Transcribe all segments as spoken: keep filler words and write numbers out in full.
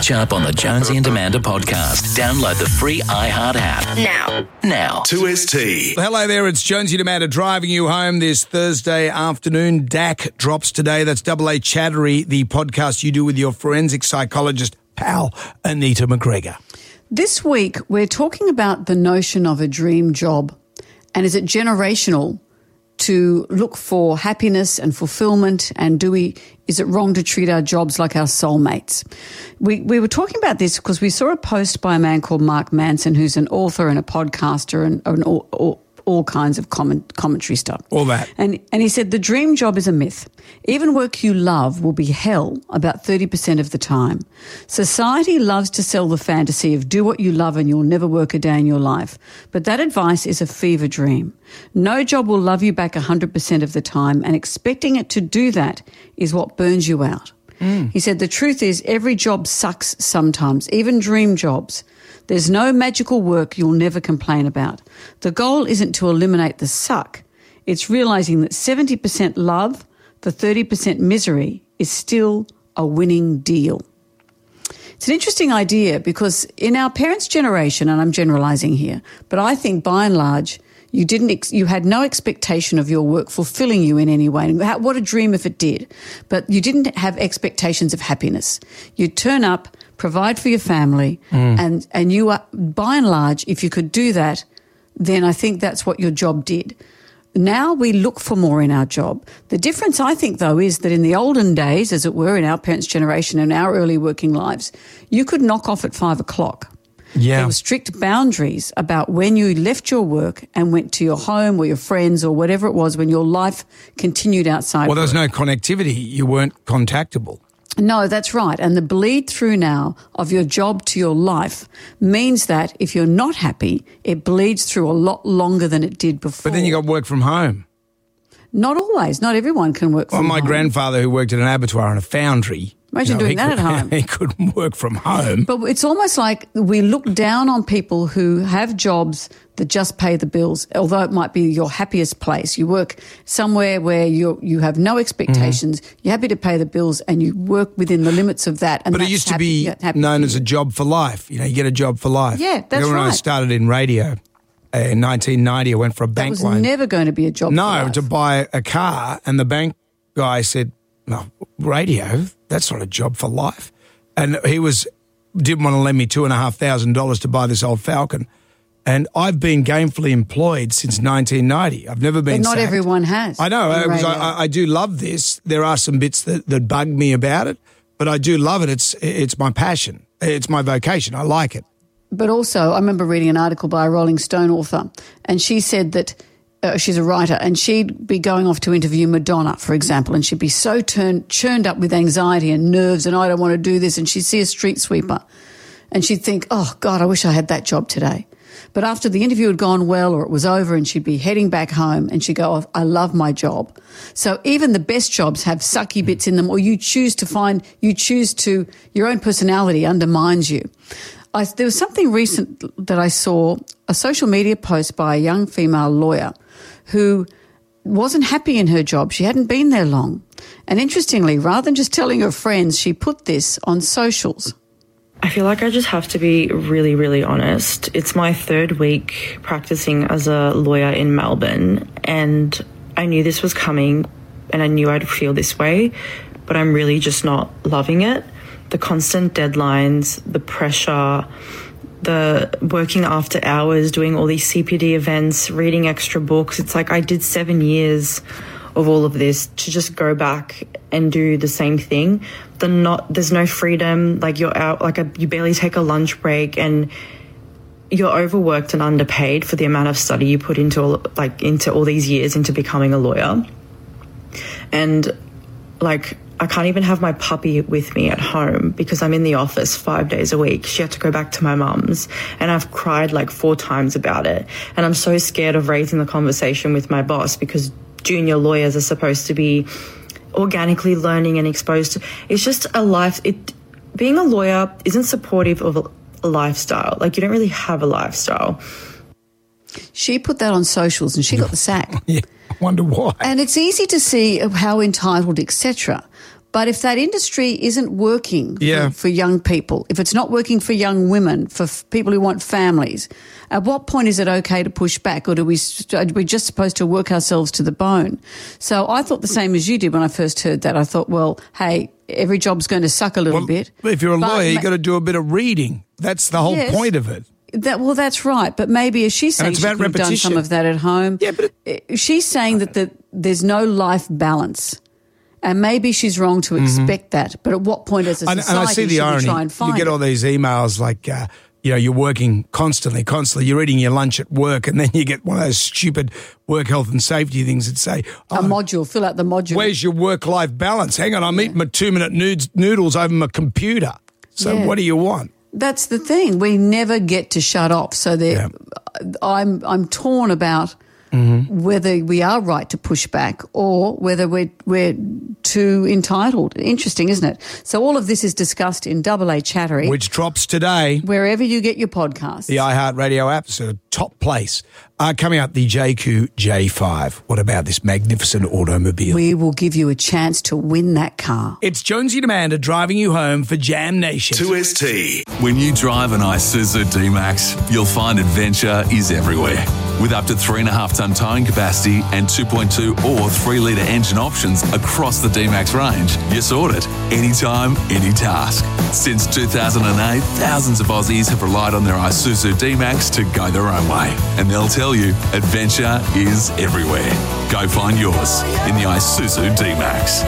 Catch up on the Jonesy and Amanda podcast. Download the free iHeart app. Now. Now. two S T. Hello there, it's Jonesy and Amanda driving you home this Thursday afternoon. D A C drops today. That's Double A Chattery, the podcast you do with your forensic psychologist pal, Anita McGregor. This week, we're talking about the notion of a dream job. And is it generational to look for happiness and fulfillment? And do we, is it wrong to treat our jobs like our soulmates? We we were talking about this because we saw a post by a man called Mark Manson, who's an author and a podcaster and, and all, all, all kinds of comment, commentary stuff. All that. And, and he said the dream job is a myth. Even work you love will be hell about thirty percent of the time. Society loves to sell the fantasy of do what you love and you'll never work a day in your life. But that advice is a fever dream. No job will love you back one hundred percent of the time, and expecting it to do that is what burns you out. Mm. He said the truth is every job sucks sometimes, even dream jobs. There's no magical work you'll never complain about. The goal isn't to eliminate the suck. It's realising that seventy percent love for thirty percent misery is still a winning deal. It's an interesting idea because in our parents' generation, and I'm generalising here, but I think by and large you didn't, ex- you had no expectation of your work fulfilling you in any way. What a dream if it did. But you didn't have expectations of happiness. You'd turn up, provide for your family, mm. and, and you are, by and large, if you could do that, then I think that's what your job did. Now we look for more in our job. The difference, I think, though, is that in the olden days, as it were, in our parents' generation and our early working lives, you could knock off at five o'clock. Yeah. There were strict boundaries about when you left your work and went to your home or your friends or whatever it was when your life continued outside. Well, there was work. no connectivity. You weren't contactable. No, that's right. And the bleed through now of your job to your life means that if you're not happy, it bleeds through a lot longer than it did before. But then you got work from home. Not always. Not everyone can work well, from my home. My grandfather, who worked at an abattoir and a foundry, Imagine you know, doing that could, at home. He couldn't work from home. But it's almost like we look down on people who have jobs that just pay the bills, although it might be your happiest place. You work somewhere where you you have no expectations, mm-hmm. you're happy to pay the bills, and you work within the limits of that. And but it used to happy, be happy known as a job for life. You know, you get a job for life. Yeah, that's when right. When I started in radio uh, in nineteen ninety, I went for a bank that was loan. Never going to be a job no, for life. No, to buy a car, and the bank guy said, no, radio, that's not a job for life. And he was didn't want to lend me two and a half thousand dollars to buy this old Falcon. And I've been gainfully employed since nineteen ninety. I've never been But not sacked. everyone has. I know. I, was, I, I do love this. There are some bits that, that bug me about it, but I do love it. It's it's my passion. It's my vocation. I like it. But also, I remember reading an article by a Rolling Stone author, and she said that uh, she's a writer, and she'd be going off to interview Madonna, for example, and she'd be so turned, churned up with anxiety and nerves, and I don't want to do this, and she'd see a street sweeper, and she'd think, oh, God, I wish I had that job today. But after the interview had gone well or it was over and she'd be heading back home and she'd go, oh, I love my job. So even the best jobs have sucky bits in them, or you choose to find, you choose to, your own personality undermines you. I, there was something recent that I saw, a social media post by a young female lawyer who wasn't happy in her job. She hadn't been there long. And interestingly, rather than just telling her friends, she put this on socials. I feel like I just have to be really, really honest. It's my third week practicing as a lawyer in Melbourne, and I knew this was coming and I knew I'd feel this way, but I'm really just not loving it. The constant deadlines, the pressure, the working after hours, doing all these C P D events, reading extra books. It's like I did seven years of all of this to just go back and do the same thing. The not there's no freedom. Like you're out, like a, you barely take a lunch break, and you're overworked and underpaid for the amount of study you put into all, like into all these years into becoming a lawyer. And like I can't even have my puppy with me at home because I'm in the office five days a week. She had to go back to my mum's, and I've cried like four times about it. And I'm so scared of raising the conversation with my boss because junior lawyers are supposed to be organically learning and exposed to, it's just a life. It being a lawyer isn't supportive of a, a lifestyle. Like you don't really have a lifestyle. She put that on socials and she got the sack. Yeah, I wonder why. And it's easy to see how entitled, et cetera. But if that industry isn't working Yeah. for, for young people, if it's not working for young women, for f- people who want families, at what point is it okay to push back, or do we, st- are we just supposed to work ourselves to the bone? So I thought the same as you did when I first heard that. I thought, well, hey, every job's going to suck a little Well, bit. if you're a But lawyer, ma- you've got to do a bit of reading. That's the whole Yes. point of it. That, well, that's right. But maybe, as she's saying, it's she about could have done repetition. some of that at home. Yeah, but Uh, she's saying that the, there's no life balance. And maybe she's wrong to expect that. But at what point as a And, society and I see the should we irony. try and find You get it? all these emails like, uh, you know, you're working constantly, constantly. You're eating your lunch at work, and then you get one of those stupid work health and safety things that say, A oh, module, fill out the module. where's your work-life balance? Hang on, I'm eating my two-minute nudes, noodles over my computer. So Yeah. what do you want? That's the thing. We never get to shut off. So there, I'm I'm torn about Mm-hmm. whether we are right to push back or whether we're we're too entitled. Interesting, isn't it? So all of this is discussed in Double A Chattery, Which drops today. wherever you get your podcasts. The iHeartRadio app, so top place. Uh, coming up, the J Q J five. What about this magnificent automobile? We will give you a chance to win that car. It's Jonesy and Amanda driving you home for Jam Nation. two S T. When you drive an Isuzu D-Max, you'll find adventure is everywhere. With up to three point five tonne towing capacity and two point two or three litre engine options across the D-Max range, you're sorted. Anytime, any task. Since two thousand eight, thousands of Aussies have relied on their Isuzu D-Max to go their own way. And they'll tell you, adventure is everywhere. Go find yours in the Isuzu D-Max.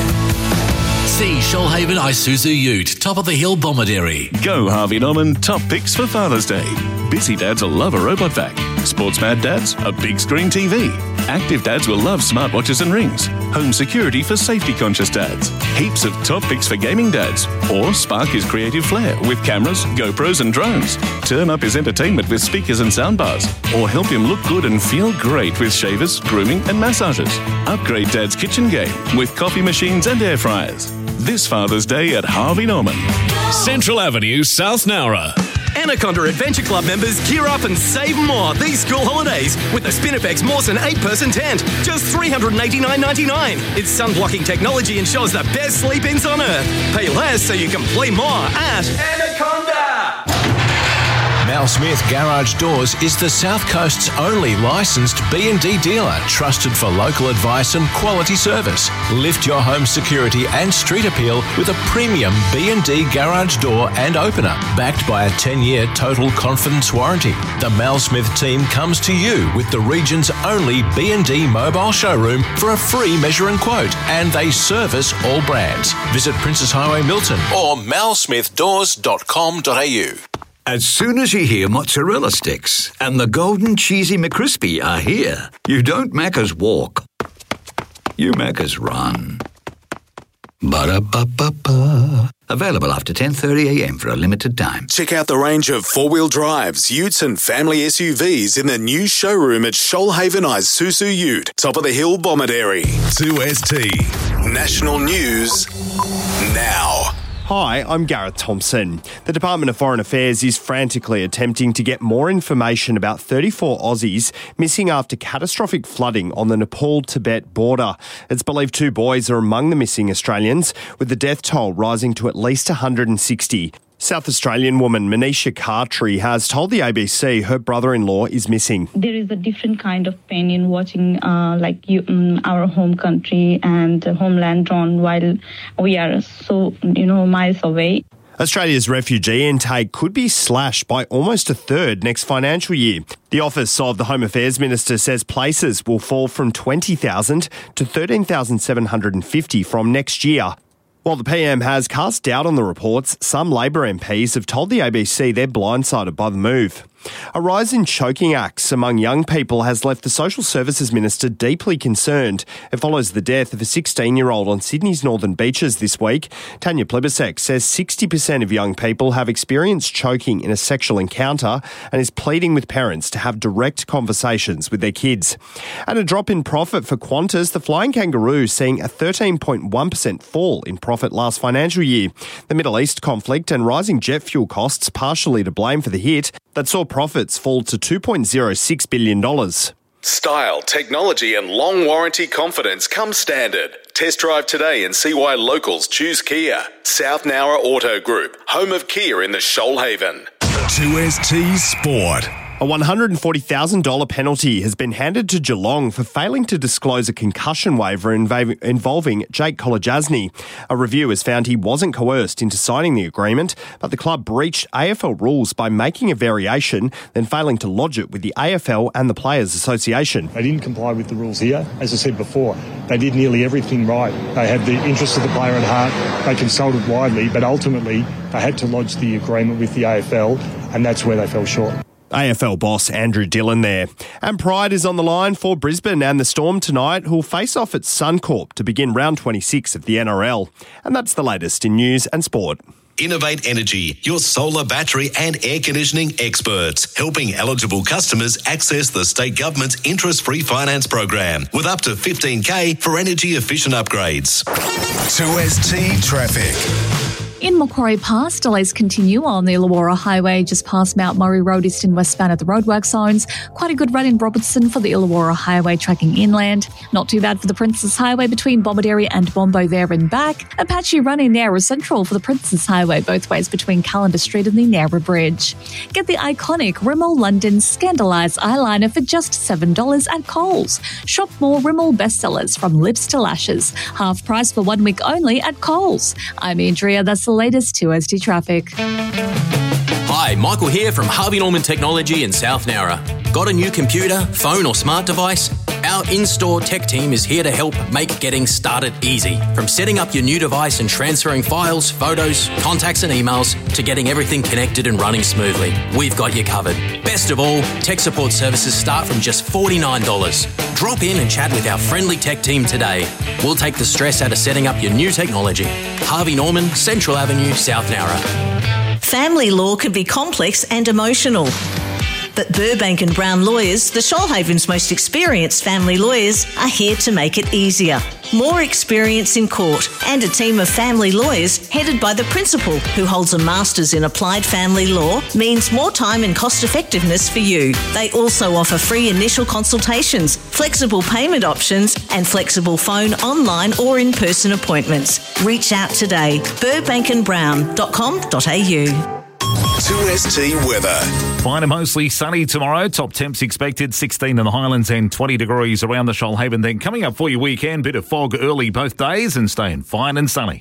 See Shoalhaven Isuzu Ute, top of the hill Bomaderry. Go Harvey Norman top picks for Father's Day. Busy dads will love a robot vac. Sports mad dads, a big screen T V. Active dads will love smartwatches and rings. Home security for safety conscious dads. Heaps of top picks for gaming dads. Or spark his creative flair with cameras, GoPros and drones. Turn up his entertainment with speakers and soundbars. Or help him look good and feel great with shavers, grooming and massages. Upgrade dad's kitchen game with coffee machines and air fryers. This Father's Day at Harvey Norman. Central Avenue, South Nowra. Anaconda Adventure Club members gear up and save more these school holidays with the Spinifex Mawson eight-person tent. Just three hundred eighty-nine dollars ninety-nine. Its sun-blocking technology ensures the best sleep-ins on Earth. Pay less so you can play more at Anaconda. Mal Smith Garage Doors is the South Coast's only licensed B and D dealer, trusted for local advice and quality service. Lift your home security and street appeal with a premium B and D garage door and opener, backed by a ten-year total confidence warranty. The Mal Smith team comes to you with the region's only B and D mobile showroom for a free measure and quote, and they service all brands. Visit Princess Highway Milton or mal smith doors dot com dot a u. As soon as you hear mozzarella sticks and the golden cheesy McCrispy are here, you don't Macca's walk. You Macca's run. Ba-da-ba-ba-ba. Available after ten thirty a m for a limited time. Check out the range of four-wheel drives, utes and family S U Vs in the new showroom at Shoalhaven Isuzu Ute, top of the hill Bomaderry. two S T. National news now. Hi, I'm Gareth Thompson. The Department of Foreign Affairs is frantically attempting to get more information about thirty-four Aussies missing after catastrophic flooding on the Nepal-Tibet border. It's believed two boys are among the missing Australians, with the death toll rising to at least one hundred sixty. South Australian woman Manisha Khatri has told the A B C her brother-in-law is missing. There is a different kind of pain in watching uh, like you, um, our home country and uh, homeland drawn while we are so, you know, miles away. Australia's refugee intake could be slashed by almost a third next financial year. The Office of the Home Affairs Minister says places will fall from twenty thousand to thirteen thousand seven hundred fifty from next year. While the P M has cast doubt on the reports, some Labor M Ps have told the A B C they're blindsided by the move. A rise in choking acts among young people has left the Social Services Minister deeply concerned. It follows the death of a sixteen-year-old on Sydney's northern beaches this week. Tanya Plibersek says sixty percent of young people have experienced choking in a sexual encounter and is pleading with parents to have direct conversations with their kids. And a drop in profit for Qantas, the flying kangaroo seeing a thirteen point one percent fall in profit last financial year. The Middle East conflict and rising jet fuel costs partially to blame for the hit that saw profits fall to two point oh six billion dollars. Style, technology and long warranty confidence come standard. Test drive today and see why locals choose Kia. South Nowra Auto Group, home of Kia in the Shoalhaven. two S T Sport. A one hundred forty thousand dollars penalty has been handed to Geelong for failing to disclose a concussion waiver inv- involving Jake Kolodjasny. A review has found he wasn't coerced into signing the agreement, but the club breached A F L rules by making a variation, then failing to lodge it with the A F L and the Players Association. They didn't comply with the rules here. As I said before, they did nearly everything right. They had the interests of the player at heart. They consulted widely, but ultimately they had to lodge the agreement with the A F L, and that's where they fell short. A F L boss Andrew Dillon there. And Pride is on the line for Brisbane and the Storm tonight, who'll face off at Suncorp to begin round twenty-six of the N R L. And that's the latest in news and sport. Innovate Energy, your solar, battery and air conditioning experts, helping eligible customers access the state government's interest-free finance program with up to fifteen K for energy-efficient upgrades. two S T Traffic. In Macquarie Pass, delays continue on the Illawarra Highway just past Mount Murray Road east and westbound at the roadwork zones. Quite a good run in Robertson for the Illawarra Highway tracking inland. Not too bad for the Princess Highway between Bomaderry and Bombo there and back. A patchy run in Narra Central for the Princess Highway both ways between Callender Street and the Narra Bridge. Get the iconic Rimmel London Scandalise eyeliner for just seven dollars at Coles. Shop more Rimmel bestsellers from lips to lashes. Half price for one week only at Coles. I'm Andrea, that's the latest two S T traffic. Hi, Michael here from Harvey Norman Technology in South Nowra. Got a new computer, phone or smart device? Our in-store tech team is here to help make getting started easy. From setting up your new device and transferring files, photos, contacts and emails to getting everything connected and running smoothly. We've got you covered. Best of all, tech support services start from just forty-nine dollars. Drop in and chat with our friendly tech team today. We'll take the stress out of setting up your new technology. Harvey Norman, Central Avenue, South Nowra. Family law can be complex and emotional. But Burbank and Brown Lawyers, the Shoalhaven's most experienced family lawyers, are here to make it easier. More experience in court and a team of family lawyers headed by the principal who holds a master's in applied family law means more time and cost effectiveness for you. They also offer free initial consultations, flexible payment options and flexible phone, online or in-person appointments. Reach out today. burbank and brown dot com dot a u. two S T weather. Fine and mostly sunny tomorrow. Top temps expected sixteen in the Highlands and twenty degrees around the Shoalhaven. Then coming up for your weekend, bit of fog early both days and staying fine and sunny.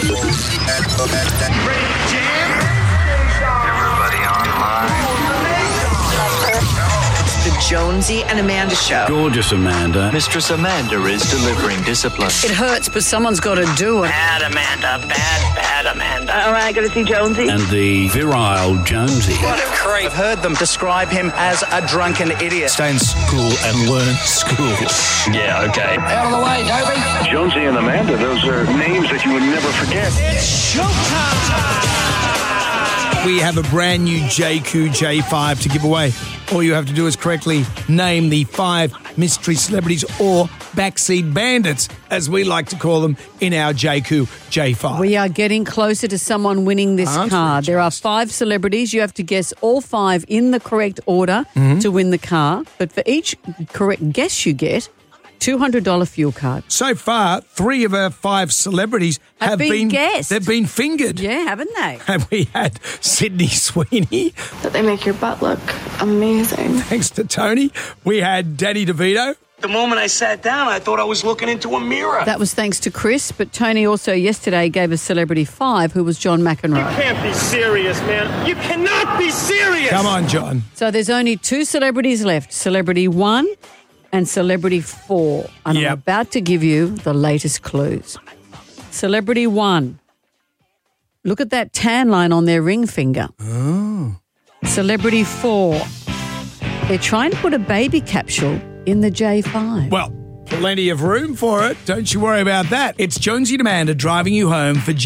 The Jonesy and Amanda Show. Gorgeous Amanda. Mistress Amanda is delivering discipline. It hurts, but someone's got to do it. Bad Amanda, bad, bad Amanda. All right, going to see Jonesy. And the virile Jonesy. What a creep. I've heard them describe him as a drunken idiot. Stay in school and learn school. Yeah, okay. Out of the way, Toby. Jonesy and Amanda, those are names that you would never forget. It's showtime. We have a brand new J Q J five to give away. All you have to do is correctly name the five mystery celebrities or backseat bandits, as we like to call them, in our J Q J five. We are getting closer to someone winning this Aren't car. we There are five celebrities. You have to guess all five in the correct order Mhm. to win the car. But for each correct guess you get, two hundred dollars fuel card. So far, three of our five celebrities Have have, been been, guessed. They've been fingered. Yeah, haven't they? And we had Sydney Sweeney. That they make your butt look amazing. Thanks to Tony. We had Danny DeVito. The moment I sat down, I thought I was looking into a mirror. That was thanks to Chris, but Tony also yesterday gave us celebrity five, who was John McEnroe. You can't be serious, man. You cannot be serious. Come on, John. So there's only two celebrities left, celebrity one and celebrity four. And Yep. I'm about to give you the latest clues. Celebrity one. Look at that tan line on their ring finger. Oh. Celebrity four. They're trying to put a baby capsule in the J five. Well, plenty of room for it. Don't you worry about that. It's Jonesy and Amanda driving you home for